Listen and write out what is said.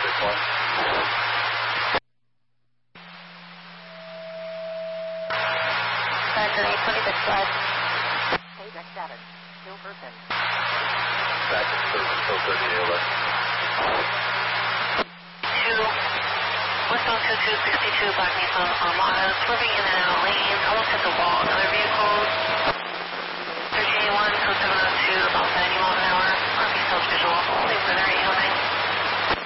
Factor 826 5. Payback 7, still person. Back in service, still 30 ALS. 2, westbound 2262, Black Mesa, I was swerving in and out of lanes, almost hit the wall, another